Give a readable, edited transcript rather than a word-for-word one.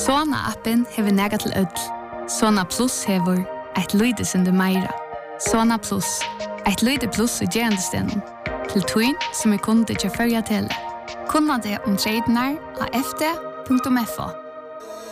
Sona-appen hever nega til ødel. Sona Plus hever et lydesende meira. Sona Plus, et lyde plus i gerandestenen. Til tøyen som kunde til førja til. Kunna det om tradenar av fd.fo.